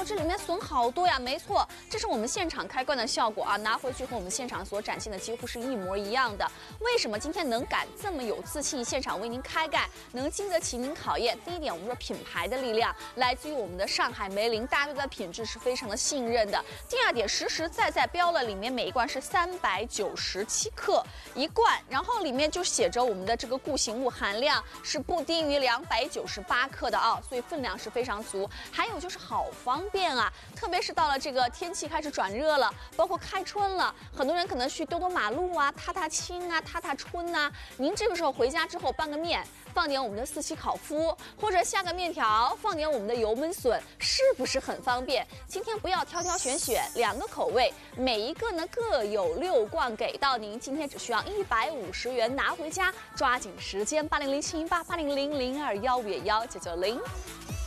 这里面笋好多呀！没错，这是我们现场开罐的效果啊，拿回去和我们现场所展现的几乎是一模一样的。为什么今天能敢这么有自信，现场为您开盖，能经得起您考验？第一点，我们说品牌的力量来自于我们的上海梅林，大家对它的品质是非常的信任的。第二点，实实在在标了，里面每一罐是397克一罐，然后里面就写着我们的这个固形物含量是不低于298克的啊，所以分量是非常足。还有就是好方便啊，特别是到了这个天气开始转热了，包括开春了，很多人可能去兜马路啊、踏青啊、踏春啊，您这个时候回家之后拌个面，放点我们的4喜烤麸，或者下个面条，放点我们的油焖笋，是不是很方便？今天不要挑挑选选，2个口味，每一个呢各有6罐给到您，今天只需要150元拿回家，抓紧时间，80071880000215也1990。